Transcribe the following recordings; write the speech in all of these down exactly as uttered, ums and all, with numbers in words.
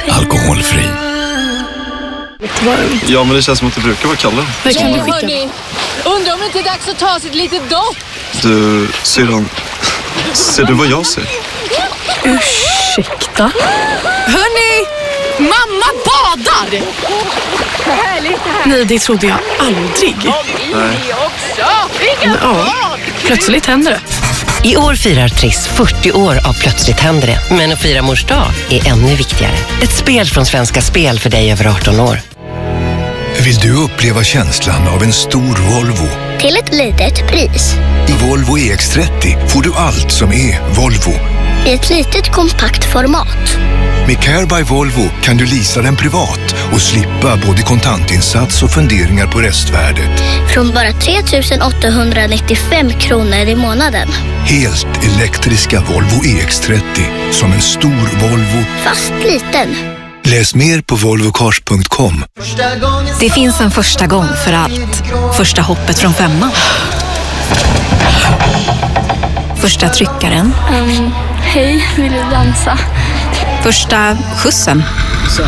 alkoholfri. Ja, men det känns som att det brukar vara kallare. Det kan du skicka. Undrar om det inte är dags att ta sitt litet dopp. Du, syrran, ser du vad jag ser? Ursäkta? Hörni, mamma badar! Härligt här. Nej, det trodde jag aldrig. Nej. Ja, plötsligt händer det. I år firar Triss fyrtio år av Plötsligt händer det. Men att fira mors dag är ännu viktigare. Ett spel från Svenska Spel för dig över arton år. Vill du uppleva känslan av en stor Volvo? Till ett litet pris. I Volvo E X trettio får du allt som är Volvo. I ett litet kompakt format. Med Care by Volvo kan du leasa den privat och slippa både kontantinsats och funderingar på restvärdet. Från bara tre tusen åttahundranittiofem kronor i månaden. Helt elektriska Volvo E X trettio. Som en stor Volvo. Fast liten. Läs mer på volvo cars punkt com. Det finns en första gång för allt. Första hoppet från femman. Första tryckaren. Um, hej, vill du dansa? Första skjutsen. Så.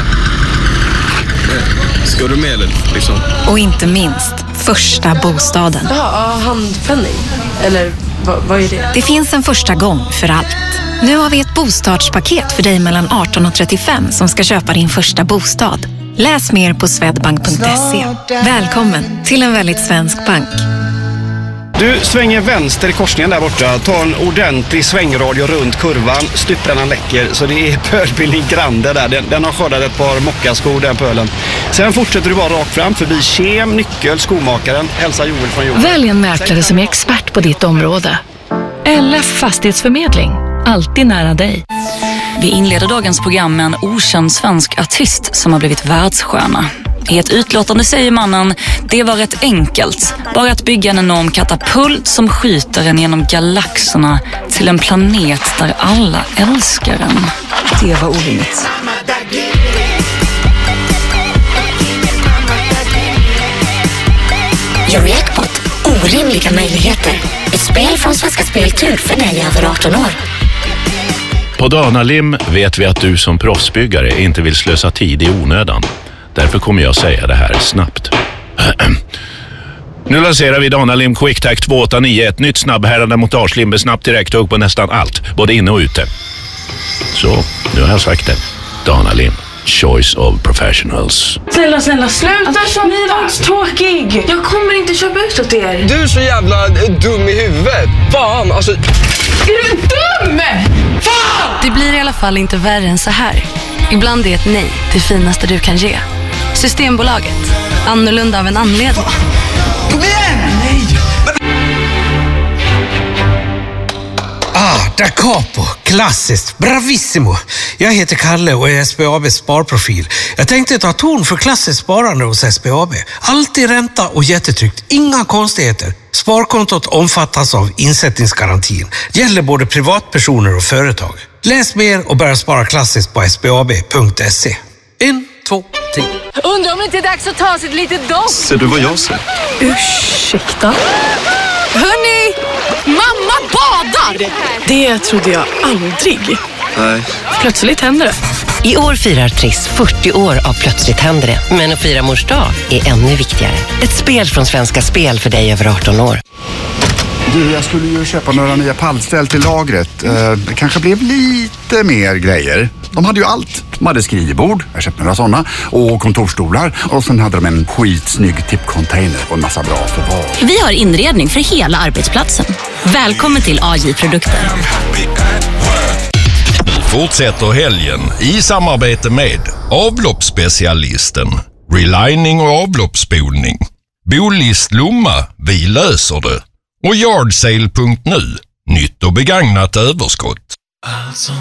Ska du med eller liksom? Och inte minst, första bostaden. Ja, handpenning. Eller vad, vad är det? Det finns en första gång för allt. Nu har vi ett bostadspaket för dig mellan arton och trettiofem som ska köpa din första bostad. Läs mer på swedbank punkt se. Välkommen till en väldigt svensk bank. Du svänger vänster i korsningen där borta. Ta en ordentlig svängradio runt kurvan. Stuprarna läcker så det är pölbildning grande där. Den, den har skördat ett par mockaskor den pölen. Sen fortsätter du bara rakt fram förbi Kem, Nyckel, skomakaren. Hälsa Joel från Joel. Välj en mäklare som är expert på ditt område. L F Fastighetsförmedling. Alltid nära dig. Vi inleder dagens program med en okänd svensk artist som har blivit världsstjärna. I ett utlåtande säger mannen, det var rätt enkelt. Bara att bygga en enorm katapult som skjuter en genom galaxerna till en planet där alla älskar en. Det var orimligt. Eurojackpot. Orimliga möjligheter. Ett spel från Svenska Speltur för dig över arton år. På Danalim vet vi att du som proffsbyggare inte vill slösa tid i onödan. Därför kommer jag säga det här snabbt. Nu lanserar vi Danalim QuickTac två åtta nio, ett nytt snabbhärande montagelim med snabbt direkt och på nästan allt, både inne och ute. Så, nu har jag sagt det. Danalim, choice of professionals. Snälla, snälla, sluta köpa! Ni var tråkig! Jag kommer inte köpa ut åt er. Du är så jävla dum i huvudet. Fan, alltså... Är du dum? Fan! Det blir i alla fall inte värre än så här. Ibland är ett nej det finaste du kan ge. Systembolaget. Annorlunda av en anledning. Kom igen! Nej! Ah, da capo. Klassiskt. Bravissimo. Jag heter Kalle och är S B A B:s sparprofil. Jag tänkte ta ton för klassiskt sparande hos S B A B. Alltid ränta och jättetryggt. Inga konstigheter. Sparkontot omfattas av insättningsgarantin. Gäller både privatpersoner och företag. Läs mer och börja spara klassiskt på s b a b punkt se. En, två, tre. Undrar om det inte är dags att ta sitt litet dopp. Ser du vad jag ser? Ursäkta? Hörni, mamma badar! Det trodde jag aldrig. Nej. Plötsligt händer det. I år firar Triss fyrtio år av Plötsligt händer det. Men att fira mors dag är ännu viktigare. Ett spel från Svenska Spel för dig över arton år. Du, jag skulle ju köpa några nya pallställ till lagret. Eh, det kanske blev lite mer grejer. De hade ju allt. De hade skrivbord, jag köpte några sådana, och kontorstolar. Och sen hade de en skitsnygg tippcontainer och en massa bra förvar. Vi har inredning för hela arbetsplatsen. Välkommen till A J Produkter. Fortsätter helgen i samarbete med avloppsspecialisten, relining och avloppsspolning, Bolist Lomma, vi löser det, och yardsale punkt nu, nytt och begagnat överskott. Alltså